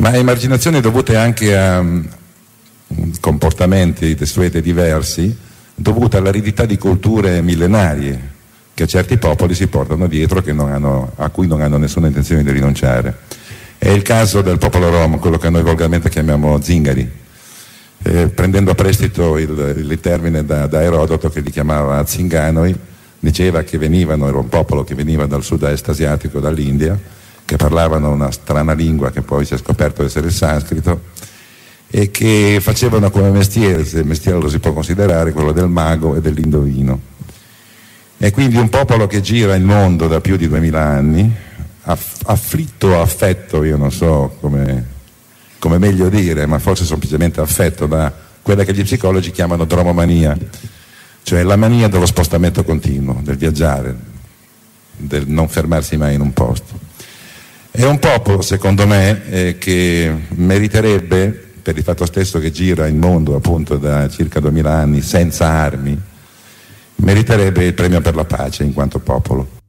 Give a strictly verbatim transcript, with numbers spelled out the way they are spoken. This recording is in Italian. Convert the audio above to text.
ma emarginazioni dovute anche a um, comportamenti desueti diversi, dovute all'aridità di culture millenarie che certi popoli si portano dietro, che non hanno, a cui non hanno nessuna intenzione di rinunciare. È il caso del popolo rom, quello che noi volgarmente chiamiamo zingari, eh, prendendo a prestito il, il termine da, da Erodoto, che li chiamava zinganoi. Diceva che venivano, era un popolo che veniva dal sud-est asiatico, dall'India, che parlavano una strana lingua che poi si è scoperto essere il sanscrito, e che facevano come mestiere, se mestiere lo si può considerare, quello del mago e dell'indovino. È quindi un popolo che gira il mondo da più di duemila anni, aff- afflitto o affetto, io non so come, come meglio dire, ma forse semplicemente affetto da quella che gli psicologi chiamano dromomania, cioè la mania dello spostamento continuo, del viaggiare, del non fermarsi mai in un posto. È un popolo, secondo me, eh, che meriterebbe, per il fatto stesso che gira il mondo appunto da circa duemila anni senza armi, meriterebbe il premio per la pace in quanto popolo.